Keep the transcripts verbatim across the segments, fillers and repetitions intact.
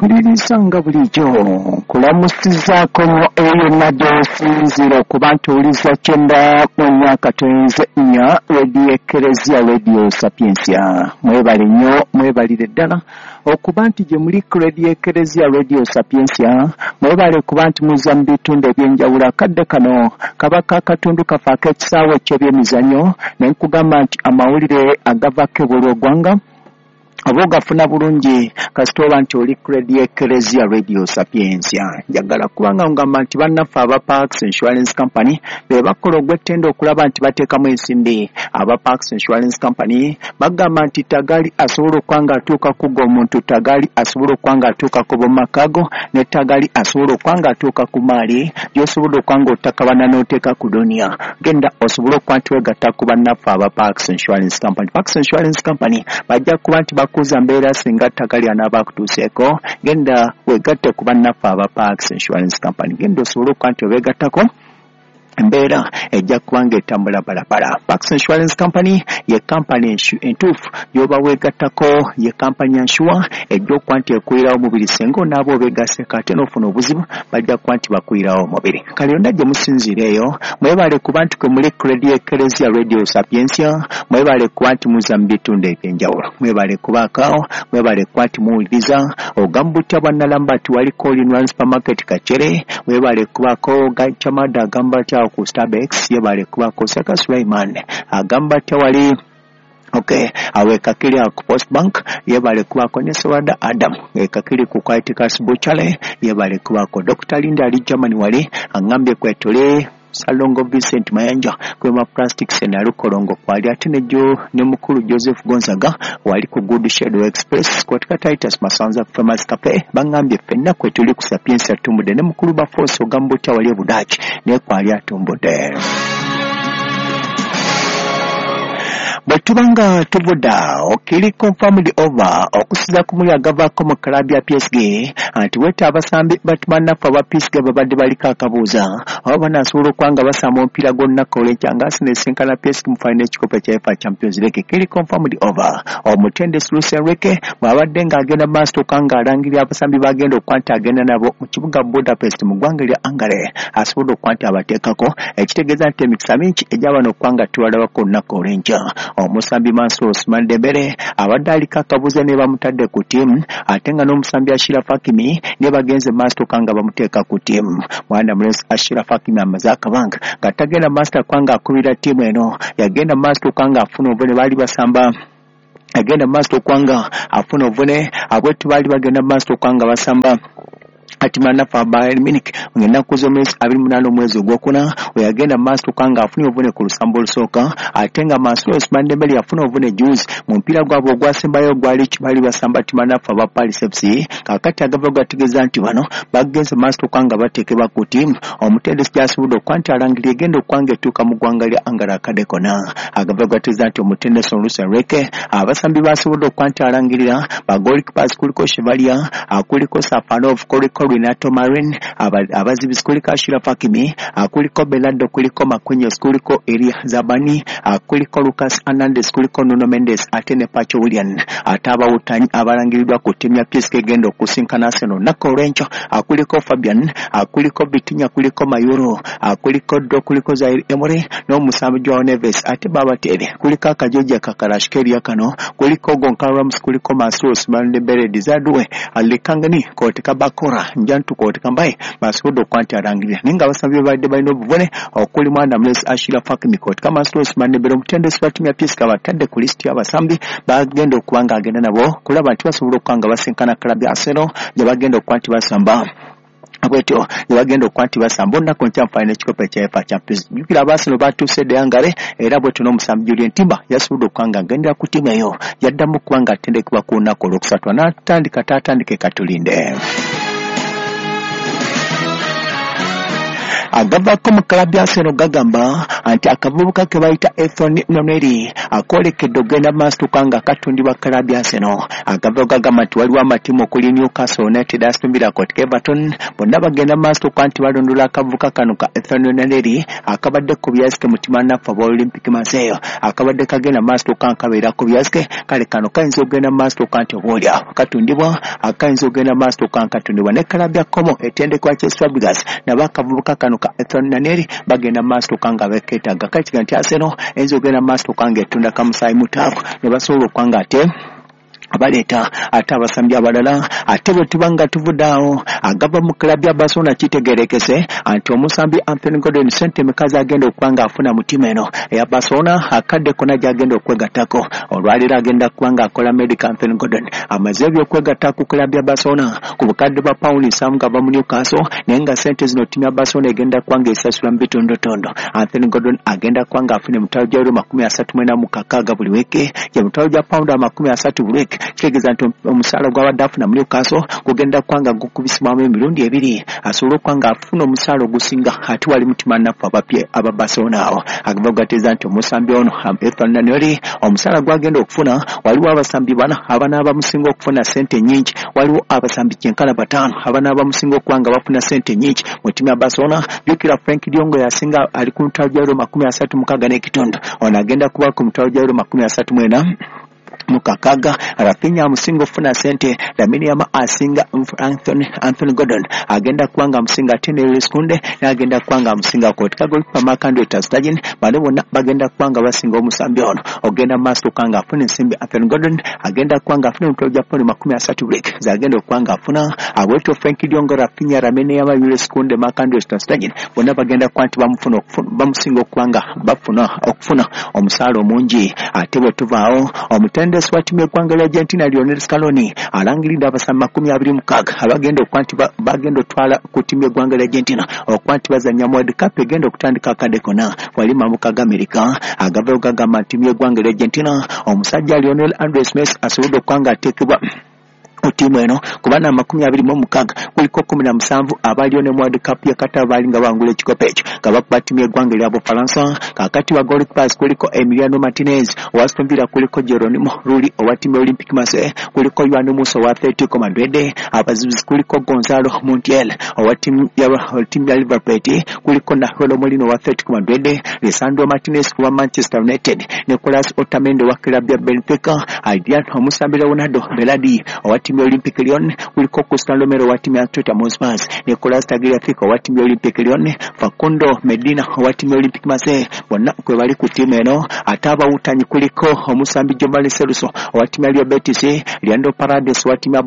mpuliriza nga bulijjo kulamusizaako eyo nadde osinzira okuba nti owuliza kyenda mu myaka twenze nnya radio Eklezia Radio Sapiensia. Mwebale nnyo, mwebalire ddala okuba nti gye muli ku radio Eklezia Radio Sapiensia. Mwebale kuba nti muza mu bitundu ebyenjawulo. Akadde kano kabaka akatundu kafe ak'ekisaawe ky'ebyemizannyo ne nkugamba nti amawulire agavako ebulw'eggwanga abo gafuna bulungi kasitoba nti oli ku radio Eklezia Radio Sapiensia. Njagala kubanga ngamba nti bannaffe aba Parks Insurance Company be bakola ogw'ettendo okulaba nti bateekamu ensimbi. Aba Parks Insurance Company bagamba nti tagali asobola okwanga atuuka kugo omuntu, tagali asobola okwanga atuuka ku bomakago, ne tagali asobola okwanga atuuka ku maali gy'osobola okwanga otakabana n'oteeka ku dunia. Genda osobola okuba nti wegatta ku bannaffe aba Parks Insurance Company. Parks Insurance Company bajja kuba nti kuza mbeera singa ttagali anaaba kutuuseeko. Genda wegatte ku bannaffe aba Parks Insurance Company. Genda osobole okuba nti obeegattako embeera ejja kubanga etambula balabala. Parks Insurance Company ye kampani entuufu y'oba weegattako, ye kampani ensure ejja okuba nti ekuwirawo omubiri singa onaaba obeegasseko ate n'ofuna obuzibu bajja kuba nti bakuwirawo omubiri. Kale yonna gye musinziira eyo mwebale kuba nti kwe muli ku radio Eklezia Radio Sapiensia, mwebale kuba nti muza mu bitundu eby'enjawulo, mwebale kubaakaawo, mwebale kuba nti muwuliriza ogambutya bwa Nalamba ati waliko All-in-One Supermarket Kacere, mwebale kubaako Gachamada agamba ati ku Starbucks, yebale kubako Saka Sulaiman agamba ati wali okay awe kakiri ku Post Bank, yebale kubako ne Sawada Adam e kakiri ku Kwaitika Buchale, yebale kubako Doctor Linda ali Germany wali angambye kwetole Salongo Vincent Mayanja kwema plastics na Lukolongo kwali ate nejo ne mukuru Joseph Gonzaga wali ku Good Shadow Express kwatika Titus Masanza Famous Cafe bangambye fenna kwetuli ku Sapiensia tumbude ne mukuru ba Force ogambuta wali budachi ne kwali atumbude. Bwetubanga tubuda okiri confirmed over okusiza ku muli agavaako mu club ya P S G anti weta abasambi batumannafu aba P S G babadde baliko akabuuza oba banaasobola okwanga basamba omupiira gw'olunaku olw'ekyanga asineesinkana P S G mu final ekikopo kya U E F A Champions League. Kiri confirmed over omutendesi Lucy Enrique bw'abadde ng'agenda maaso okanga alangirira abasambi bagenda okuba nti agenda nabo mu kibuga Budapest mu ggwanga lya Hungary asobola okuba nti abateekako ekitegeeza nti emikisa mingi egy'abano okwanga tubalabako olunaku olw'enkya. Omusambi Mansour Osman Dembele abadde aliko akabuuza ne bamutadde ku ttiimu ate nga n'omusambi Ashraf Hakimi ne bagenze maaso kanga bamuteeka ku ttiimu. Mwana mulesi Ashraf Hakimi amaze akabanga nga tagenda maaso kwanga akubira ttiimu eno, yagenda maaso kanga afuna obuvune baali basamba agenda maaso kwanga afuna obuvune abwetu baali bagenda maaso kwanga basamba atimana fa Bayern Munich ngenda kuzomesa abiri munano mwezi ogwokuna oyagenda maaso kanga afuna obuvune ku lusambo lusooka atenga maaso Osman Dembele yafuna obuvune juice mu mpira gwabo ogwasembayo gwali kibali basamba timana fa ba Paris F C kakati agava gategeza nti bano bagenze maaso kanga batekeba ku team omutendesi jasubudo kwanti alangiriye gendo kwange tuka mu ggwanga lya Angara Kadekona agava gategeza nti omutendesi Lucy Enrique abasambi basubudo kwanti alangirira ba goalkeepers kuliko Chevalier akuliko Safanov kuliko Renato Marin abazibi kuliko Ashraf Hakimi kuliko Belado kuliko Makwenyo kuliko Elia Zabani kuliko Lucas Hernandez kuliko Nuno Mendes ate ne Pacho Willian ataba utanyi abalangiridwa ku timu ya P S G gendo kusinkana Arsenal nako Rencho kuliko Fabian kuliko Bitinya kuliko Mayuro kuliko Do kuliko Zaire Emery no Musambi Joao Neves ate babatere kuliko akajoja kakarashkeri yakano kuliko Goncalo Ramos kuliko Mansour Osman Dembele Dizadwe alikangani kotika bakora njantu kotika mbaye basudo kwanti arangirira ninga basambi badde balina obuvune okuli mwana mulesi Ashraf Hakimi kotika Mansour Osman Dembele mutendesi wa timu ya P S G abatadde ku list y'abasambi bagenda okubanga agenda nabo kulaba nti basobola okubanga basinkana club ya Arsenal gye bagenda okuba nti basamba abwetyo gye bagenda okuba nti basamba olunaku nkya mu final ekikopo kya U E F A Champions League. Jukira Arsenal batuuse de Hungary era bwetyo n'omusambi Julian Timber yasobola okubanga agendera ku tiimu eyo yaddamu okubanga atendekebwa ku lunaku olwokusatu n'atandika taatandike katulinde. agavako mu klabu ya Arsenal gagamba anti akavubuka ke bayita Anthony Noneri akolekedde ogenda maaso tukanga akatundibwa klabu ya Arsenal. Agavako gagamba nti waliwo amatimu okuli Newcastle United, Aston Villa, Everton bonna bagenda maaso tukanga nti balondola akavubuka kano ka Anthony Noneri akabadde ku byasike mutima nafa ba Olympic Marseille akabadde kagenda maaso tukanga kabeera ku byasike kale kano kayinza ogenda maaso tukanga nti oboolya katundibwa akayinza ogenda maaso tukanga katundibwa ne klabu ya Como etendekwa Chelsea Fabregas nabakavubuka kano ka Anthony Noneri bagenda maaso tukanga beketaga kati nti Arsenal enzo ogenda maaso tukanga etunda kamusayi mutaako ne basobola okwanga ate abaleta ate abasambi abalala ate bwe tubanga tuvudaawo agava mu klabu ya Barcelona kitegerekese anti omusambi Anthony Gordon sente mekazi agenda okwanga afuna mutima eno eya Barcelona akadde kona gyagenda okwegattako olwaliro agenda kwanga akola medical Anthony Gordon amaze ebyokwegatta ku klabu ya Barcelona ku bukadde bwa paundi nsavu nga mu Newcastle naye nga sente zino timu ya Barcelona egenda kwanga esasula mu bitondotondo. Anthony Gordon agenda kwanga afune mutalo gya euro makumi asatu mwenda mukaaga buli wiki ye mutalo gya paundi amakumi asatu buli wiki kigeza nti omusala gw'abadde afuna mu Newcastle gugenda kwanga gukubisibwamu emirundi ebiri asobola okwanga afuna omusala ogusinga ate wali mutima nafu abapye aba Barcelona awo agava gateeza nti omusambi ono Anthony Noneri omusala gwagenda okufuna waliwo abasambi bana abana abamusinga okufuna sente nyingi waliwo abasambi kyenkana bataano abana abamusinga okwanga bafuna sente nyingi mu timu ya Barcelona. Jukira Frank Diongo yasinga ali ku mutalo gya euro makumi asatu mukaaga n'ekitundu ono agenda kuba ku mutalo gya euro makumi asatu mwenda mukakaga. Rafinha amusinga ofuna sente Lamine Yamal asinga Anthony Anthony Gordon agenda kwanga amusinga tenere sekunde agenda kwanga amusinga ko tikagol pamakando tastajin bale bonna bagenda kwanga basinga omusambi ono ogenda maaso kanga afuna ensimbi Anthony Gordon agenda kwanga afuna mutolo gya poli makumi asatu break zagenda kwanga afuna abweto Frank Diongo Rafinha Lamine Yamal yule sekunde makando tastajin bonna bagenda kwanti bamufuna bamusinga kwanga bafuna okufuna omusalo omungi ate bwe tuvaawo omutende swati mekwange la Argentina Lionel Scaloni alangirira abasambi makumi abiri mukaaga abagenda okwanti bagenda otwala ku timu y'eggwanga lya Argentina okwanti bazanya mu World Cup egenda okutandika akadekona wali mamuka ga America agava ogagamba timu y'eggwanga lya Argentina omusajja Lionel Andres Messi asobodde okwanga ateekebwa otimu eno kubana makumi abiri mu mukaaga kuliko kumi na musanvu abaliyo ne World Cup ya Qatar bali nga bangula ekikopo ekyo kabakuba timu y'eggwanga lya Bufaransa kakati wa goalkeepers kuliko Emiliano Martinez wa Aston Villa kuliko Geronimo Rulli owa timu Olympic Marseille kuliko Juan Musso wa Atletico Madrid abazizi kuliko Gonzalo Montiel owa timu ya timu ya Liverpool kuliko Nahuel Molino wa Atletico Madrid Lisandro Martinez wa Manchester United Nicolas Otamendi wa klabu ya Benfica Adrian Omusambira Ronaldo Beladi owa timu Olympic Lyon kuliko Cristiano Romero wa timu ya Tottenham Hotspur Nicolas Tagliafico wa timu Olympic Lyon Facundo Medina wa timu Olympic Marseille bonna kwe bali ku timu eno ataba utanyi kuliko omusambi Giovanni Celso wa timu ya Betis Leandro Paredes wa timu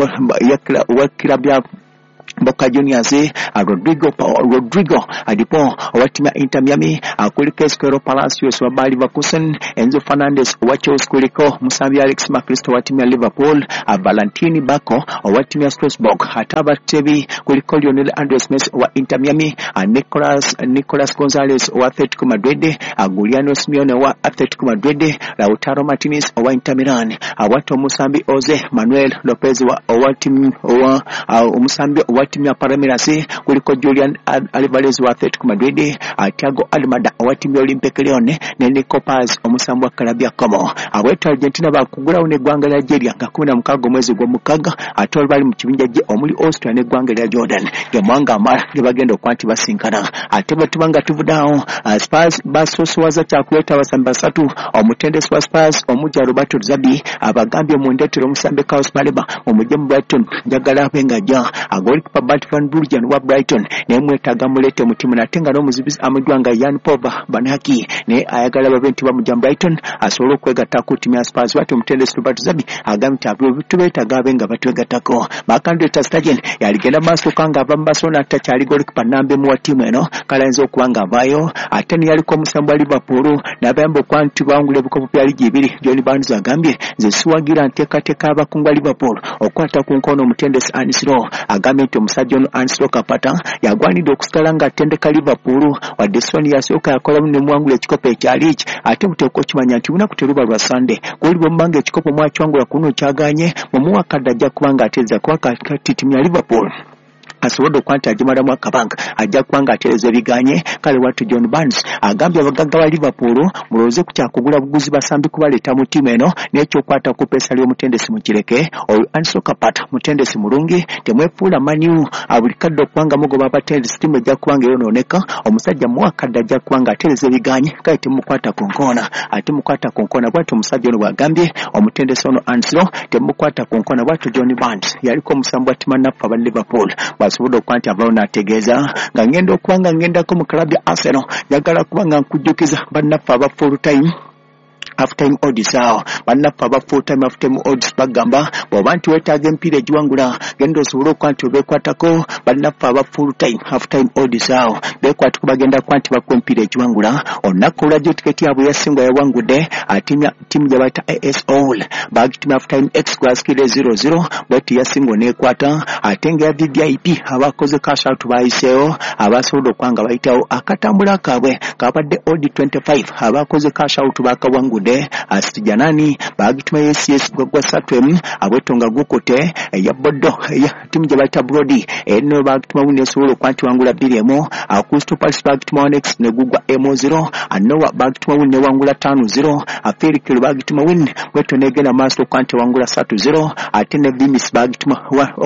ya club ya Boca Juniors a Rodrigo Rodrigo Adipo watima Inter Miami akuliko Esquero Palacios wa Bayer Leverkusen Enzo Fernandez wa Chelsea kuliko Musambi Alex McAllister wa timu ya Liverpool a Valentini Bacco wa timu ya Strasbourg hataba Tevi kuliko Lionel Andres Messi wa Inter Miami a Nicolas Nicolas Gonzalez wa Atletico Madrid a Giuliano Simeone wa Atletico Madrid Lautaro Martinez wa Inter Milan a watu Musambi Jose Manuel Lopez wa wa timu wa Musambi wa timu ya Palmeiras kuliko Julian Alvarez wa Atletico Madrid Thiago Almada wa timu ya Olympique Lyon ne Nico Paz omusambu wa klabu ya Como awetu Argentina bakugula une gwanga lya Algeria nga kumi na mukaaga mwezi gwa mukaga atol bali mu kibinja je omuli Austria ne gwanga lya Jordan ge mwanga amala ge bagenda okwanti basinkana ate batubanga tuvudaawo Spurs basosowaza kyakuleta abasambi basatu omutendesi wa Spurs omuja Roberto Zabi abagambye mu ndetero omusambi Carlos Baleba omuje mu Brighton njagala abenga ja agoli pa Bart van Burgen wa Brighton ne mwetaga mulete mutimu natenga no muzibizi amudwanga Jan Pogba banaki ne ayagala babenti ba mu Brighton asolo kwegata ku timu ya Spurs watu mutendesi Roberto Zabi agamta abyo bitubeta gabenga batwegatako bakande Stadion yaligenda maso kanga bambasona tachali goli panambe mu timu eno kalenzo okuwanga bayo ateni yaliko musambu wa Liverpool nabembo kwanti bangule bukopo bya ligi ibiri John Barnes agambye zisuwagira nteka teka abakungwa Liverpool okwata ku nkono mutendesi Anisro agambye nti omusajja ono Anisro Kapata yagwanidde okusitalanga atendeka Liverpool wadde Sony yasooka yakola mu mwangule ekikopo ekya ligi ate muteko kimanya nti una kuteruba lwa Sunday kuli bombanga ekikopo mwachwangula kuno kyaganye mu muwakadda ajja kubanga ateza kwa kati timu ya Liverpool asobodde okwanta agimalamu akabanga ajja kubanga atereza ebiganye kale watu John Barnes agambye abagagga ba Liverpool mulowooze ku kyakugula buguzi basambi kubaleeta mu ttiimu eno n'ekyokwata ku pesa ly'omutendesi mu kireke oyo Anso Kapata mutendesi mulungi temwefuula Manu buli kadde okubanga mugoba abatendesi ttiimu ejja kubanga yonooneka omusajja muwakadde ajja kubanga atereza ebiganye kale temukwata ku nkoona ate mukwata ku nkoona bw'atyo omusajja ono bw'agambye omutendesi ono Anslo temukwata ku nkoona bw'atyo John Barnes yaliko omusambu wa ttiimu naffe aba Liverpool basobodde okuba nti avaawo n'ategeeza nga ngenda okuba nga ngendako mu club ya Arsenal njagala kuba nga nkujjukiza bannaffe aba full time half time odds awo bannaffe aba full time half time odds bagamba bw'oba nti weetaaga emipiira egiwangula genda osobole okuba nti obeekwatako bannaffe aba full time half time odds awo beekwatako bagenda kuba nti bakuwa emipiira egiwangula olunaku olwajjo tiketi yaabwe yasingwa yawangudde atinya ttiimu gye bayita A S All bagitimu half time x gwasikire zero zero bweti yasingwa n'ekwata ate nga ya V V I P abakoze cash out bayiseewo abasobodde okuba nga bayitawo akatambula kaabwe kabadde odd twenty-five abakoze cash out bakawangudde Asijanani bagituma S S gwa Satwem abwetonga gukote ya bodo ya timu gye bayita Brody eno bagituma wine solo kwanti wangula bilemo akusto Pulse bagituma one x ne gugwa M zero anowa bagituma wine wangula tano zero aferi kilo bagituma wine weto negena master kwanti wangula three zero atene Vimis bagituma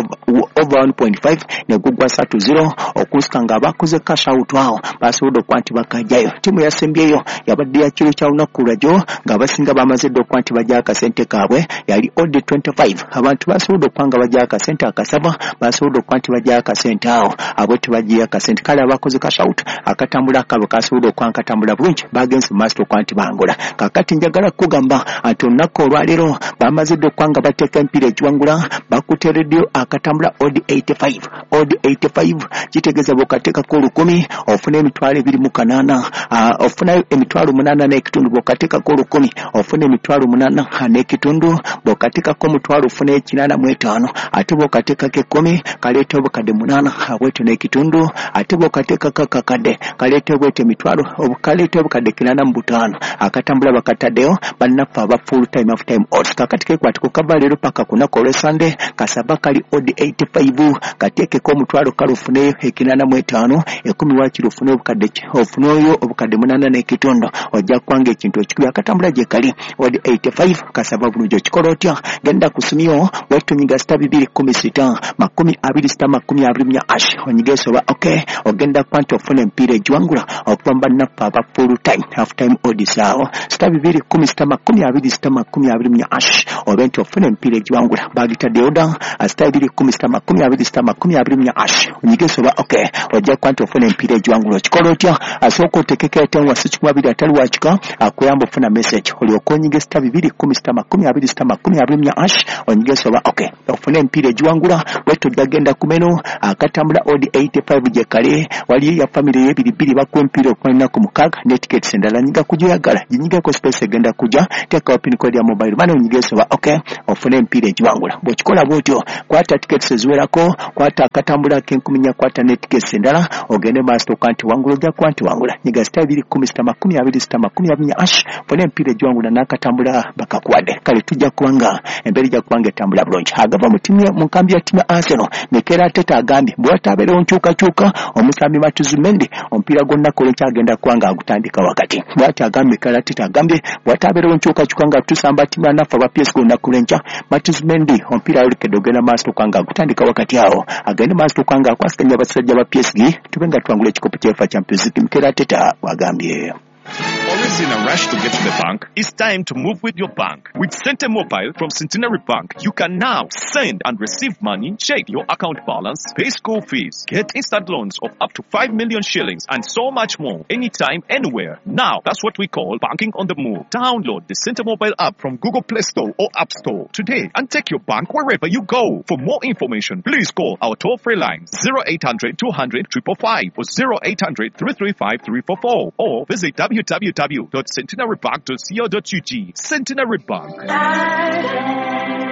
over one point five ne gugwa three zero okuska nga bakoze cash out wao basobodo kwanti bakajayo timu ya Sembyeyo yabadde ya kilo kya unakulajjo ngabasinga bamaze do kwanti bajja akasente kaabwe yali odd twenty-five abantu basobodo kwanga bajja akasente akasaba basobodo kwanti bajja akasente awo abo tibajja akasente kale abakoze cash out akatambula kabo kasobodo kwanga katambula bulungi bagenze master kwanti bangula kakati njagala kugamba ati onako olwalero bamaze do kwanga bateka empire ekiwangula bakuteredio akatambula odd eighty-five odd eighty-five kitegeza bokateka ko lukumi ofuna emitwalo ebiri mu kanana uh, ofuna emitwalo munana n'ekitundu bokateka ko lukumi ofuna emitwalo munana n'ekitundu bokateka ko mutwalo ofuna ekinana mu etaano ate bokateka ke kumi kaleeta obukadde munana abweto n'ekitundu ate bokateka kakakadde kaleeta obweto emitwalo obukaleeta obukadde kinana mu butaano akatambula bakataddeyo bannaffe aba full time half time odds kakati kekwati ku kaba leero paka kunako olwesande kasaba kali odd eighty-five kateekeko omutwalo kale ofuneyo ekinana mu etaano ekumi waakiri ofune obukadde ofuneyo obukadde munana n'ekitundu ojja kwanga ekintu ekikulu akatambula gye kali odd eighty-five kasaba bulungi okikola otya genda kusumyo wetunyiga sita bibiri kumi sita makumi abiri sita makumi abiri nya ash onyiga esoba okay ogenda kwanti ofune empiira egiwangula okuva mu bannaffe aba full time half time odds awo sita bibiri kumi sita makumi abiri sita makumi abiri nya ash oba nti ofune empiira egiwangula bagitadde oda sita bibiri kumi sita makumi abiri sita makumi abiri nya ash onyiga esoba okay ojja kwanti ofune empiira egiwangula okikola otya asooka otekeka etenwa sikikumi abiri atali wakika akuyamba ofuna message olyoka onyiga sita bibiri kumi sita makumi abiri sita makumi abiri nya ash onyiga esoba okay ofune empiira egiwangula bweto jagenda kumeno akatambula odd eighty-five gye kale wali ya family y'ebiri biri bakuwa empiira okumanya ku mukaaga ne tickets endala nyiga kujyagala jinyigako space egenda kujja teka pin code ya mobile money onyiga esoba okay ofune empiira egiwangula bw'okikola bw'otyo kwata tickets eziwerako kwata akatambula k'enkumi nnya kwata ne tickets endala ogende master kwanti wangula ojja kwanti wangula nyiga sita bibiri kumi sita makumi abiri sita makumi abiri nya ash ofune empiira egiwangula n'akatambula bakakuwadde kale tujja kubanga emberi jja kubanga etambula bulungi agava mu timu mu nkambi ya timu Arsenal Mikel Arteta agambye bw'ataabeerewo nkyukakyuka omusambi Matuzumendi omupiira gwonna kyagenda kubanga agutandika wakati bw'ati agambye Mikel Arteta agambye bw'ataabeerewo nkyukakyuka nga tusamba timu anaffe aba P S G olunaku lw'enkya Matuzumendi omupiira yolekedde ogenda maaso kubanga agutandika wakati awo agende maaso kubanga akwasiganya abasajja ba P S G tube nga twangula ekikopo ky'F A Champions League Mikel Arteta bw'agambye. Always in a rush to get to the bank? It's time to move with your bank. With Cente Mobile from Centenary Bank, you can now send and receive money, check your account balance, pay school fees, get instant loans of up to five million shillings, and so much more, anytime, anywhere. Now, that's what we call banking on the move. Download the Cente Mobile app from Google Play Store or App Store today and take your bank wherever you go. For more information, please call our toll-free line zero eight hundred two hundred five five five or zero eight hundred three three five three four four or visit w w w dot centenary bank dot co dot u g. Centenary Bank.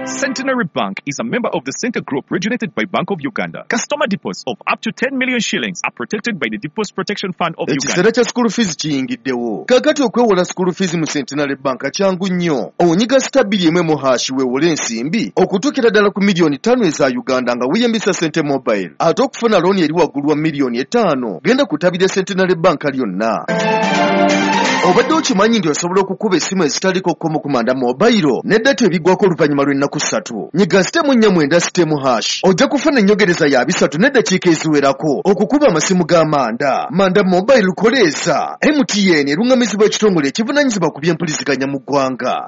Centenary Bank is a member of the Center Group originated by Bank of Uganda. Customer deposits of up to ten million shillings are protected by the Deposit Protection Fund of Uganda. Ekiseera kya school fees kiyingiddewo. Kakati okwewola school fees mu Centenary Bank kyangu nnyo. Onyiga stabili emwe mu hash weewole ensimbi okutuukira ddala ku miliyoni ttaano eza Uganda nga weeyambisa Sente Mobile. Ate okufuna looni eri waggulu wa miliyoni etaano genda kutabira Centenary Bank lyonna. Obadde okimanyi nti osobola okukuba essimu ezitaliko kkomo ku Manda Mobile n'eddata ebiggwako oluvannyuma lw'ennaku ssatu. Nyiga sitemu nnya mwenda sitemu hash ojja kufuna ennyongereza ya bisatu n'eddakiika eziwerako okukuba amasimu ga Manda. Manda Mobile lukoleeza M T N erungamizibwa ekitongole ekivunaanyizibwa ku by'empuliziganya mu ggwanga.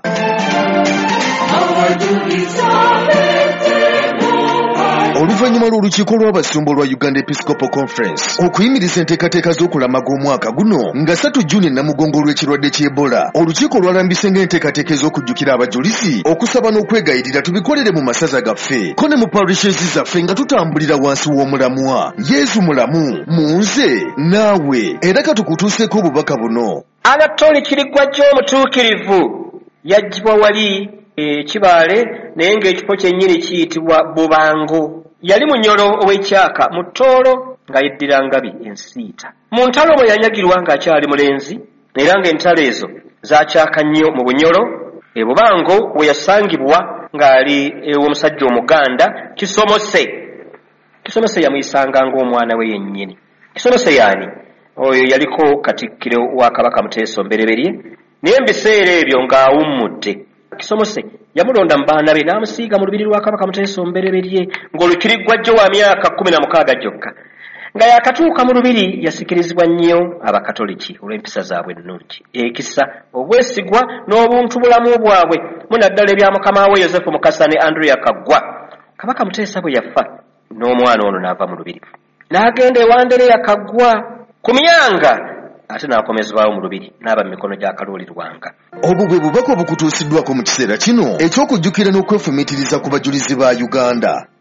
Oluvannyuma lw'olukiiko lw'abasumba lwa Uganda Episcopal Conference okuyimiriza enteekateeka z'okulamaga omwaka guno nga ssatu Juni namugongo olw'ekirwadde ky'Ebola, olukiiko lwalambise ng'enteekateeka ez'okujjukira abajulizi okusaba n'okwegayirira tubikolere mu masaza gaffe ko ne mu parishes zaffe nga tutambulira wansi w'omulamwa. Yesu mulamu mu nze naawe, era katukutuuseeko obubaka buno. Anatoli Kirigwa gy'omutuukirivu yaggyibwa wali ekibaale naye ng'ekifo kyennyini kiyitibwa Bubango. Yali munyolo ow'ekyaka mu Toolo nga yeddira Ngabi ensiita. Mu ntalo mwe yanyagirwa ng'akyali mulenzi era ng'entalo ezo zaakyaka nnyo mu Bunyolo. E Bubango we yasangibwa ng'ali ew'omusajja Omuganda Kisomose. Kisomose yamuyisanga ng'omwana we yennyini. Kisomose yaani oyo yaliko Katikkiro wa Kabaka Muteesa Mbereberye naye mu biseera ebyo ng'awummudde. Kisomose yamulonda mu baana be n'amusiiga mu lubiri lwa Kabaka Muteesa Mbereberye ng'olukiriggwa jjo wa myaka kkumi na mukaaga gyokka. Nga yakatuuka mu lubiri yasikirizibwa nnyo Abakatoliki olw'empisa zaabwe ennungi, ekisa, obwesigwa n'obuntu bulamu bwabwe mu naddala ebya mukama we Yosefu Mukasa ne Andrea Kaggwa. Kabaka Muteesa bwe yafa n'omwana ono n'ava mu lubiri n'agenda ewa Andrea Kaggwa ku myanga ate n'akomezebwawo mu lubiri n'aba mu mikono gya Kalooli Lwanga. Obwo bwe bubaka obukutuusiddwako mu kiseera kino eky'okujjukira n'okwefumiitiriza ku bajulizi ba Uganda.